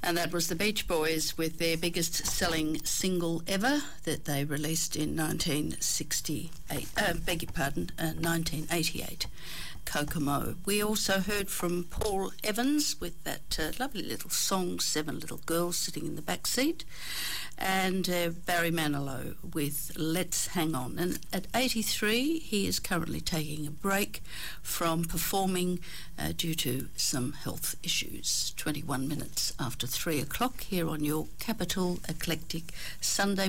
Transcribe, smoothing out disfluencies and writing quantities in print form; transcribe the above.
And that was the Beach Boys with their biggest selling single ever that they released in 1988, Kokomo. We also heard from Paul Evans with that lovely little song, Seven Little Girls Sitting in the Back Seat, and Barry Manilow with Let's Hang On. And at 83, he is currently taking a break from performing due to some health issues. 21 minutes after 3 o'clock here on your Capital Eclectic Sunday